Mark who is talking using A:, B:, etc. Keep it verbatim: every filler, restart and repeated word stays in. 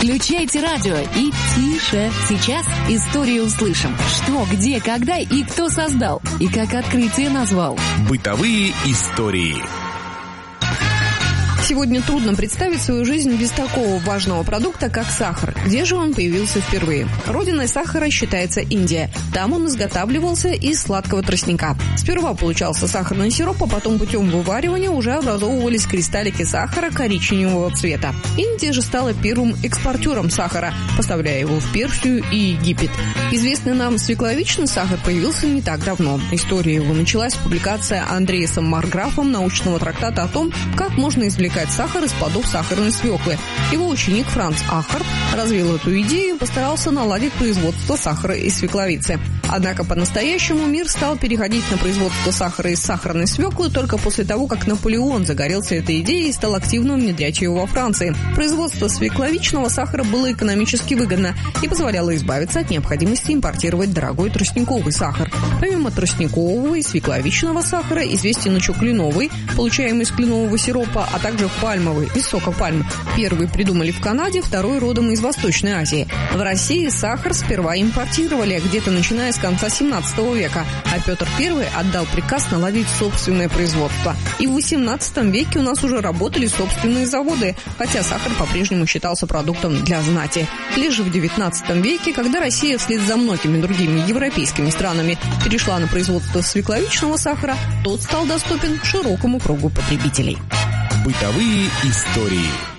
A: Включайте радио и тише. Сейчас историю услышим. Что, где, когда и кто создал. И как открытие назвал.
B: Бытовые истории.
C: Сегодня трудно представить свою жизнь без такого важного продукта, как сахар. Где же он появился впервые? Родиной сахара считается Индия. Там он изготавливался из сладкого тростника. Сперва получался сахарный сироп, а потом путем вываривания уже образовывались кристаллики сахара коричневого цвета. Индия же стала первым экспортером сахара, поставляя его в Персию и Египет. Известный нам свекловичный сахар появился не так давно. История его началась с публикации Андреасом Марграфом научного трактата о том, как можно извлекать сахар из плодов сахарной свеклы. Его ученик Франц Ахарт развил эту идею и постарался наладить производство сахара из свекловицы. Однако по-настоящему мир стал переходить на производство сахара из сахарной свеклы только после того, как Наполеон загорелся этой идеей и стал активно внедрять ее во Франции. Производство свекловичного сахара было экономически выгодно и позволяло избавиться от необходимости импортировать дорогой тростниковый сахар. Помимо тростникового и свекловичного сахара известен еще кленовый, получаемый из кленового сиропа, а также пальмовый, из сока пальм. Первый придумали в Канаде, второй родом из Восточной Азии. В России сахар сперва импортировали, где-то начиная с конца семнадцатого века, а Петр Первый отдал приказ наладить собственное производство. И в восемнадцатом веке у нас уже работали собственные заводы, хотя сахар по-прежнему считался продуктом для знати. Лишь в девятнадцатом веке, когда Россия вслед за многими другими европейскими странами перешла на производство свекловичного сахара, тот стал доступен широкому кругу потребителей.
B: Бытовые истории.